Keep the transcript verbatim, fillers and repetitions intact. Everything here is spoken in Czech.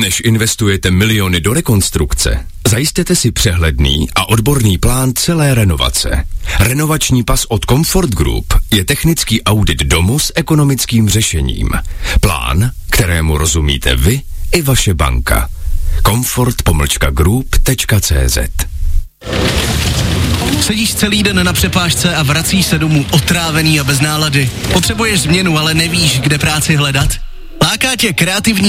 Než investujete miliony do rekonstrukce, zajistěte si přehledný a odborný plán celé renovace. Renovační pas od Comfort Group je technický audit domu s ekonomickým řešením. Plán, kterému rozumíte vy i vaše banka. comfort pomlčka group tečka cé zet. Sedíš celý den na přepážce a vracíš se domů otrávený a bez nálady. Potřebuješ změnu, ale nevíš, kde práci hledat? Láká tě kreativní